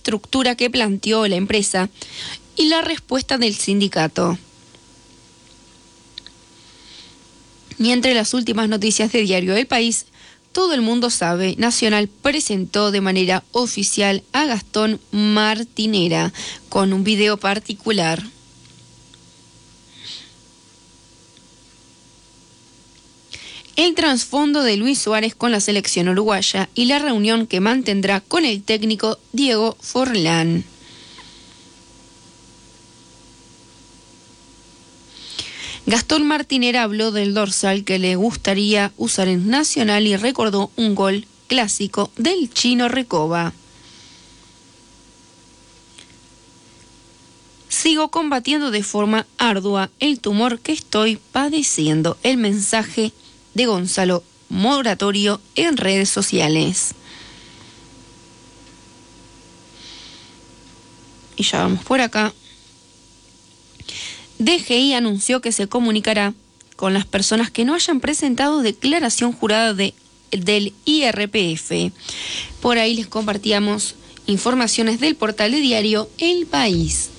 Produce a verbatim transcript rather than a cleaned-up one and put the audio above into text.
estructura que planteó la empresa y la respuesta del sindicato. Y entre las últimas noticias de Diario El País, todo el mundo sabe, Nacional presentó de manera oficial a Gastón Martinera con un video particular. El trasfondo de Luis Suárez con la selección uruguaya y la reunión que mantendrá con el técnico Diego Forlán. Gastón Martinera habló del dorsal que le gustaría usar en Nacional y recordó un gol clásico del Chino Recoba. Sigo combatiendo de forma ardua el tumor que estoy padeciendo. El mensaje de Gonzalo Moratorio en redes sociales. Y ya vamos por acá. D G I anunció que se comunicará con las personas que no hayan presentado declaración jurada de, del I R P F. Por ahí les compartíamos informaciones del portal de diario El País.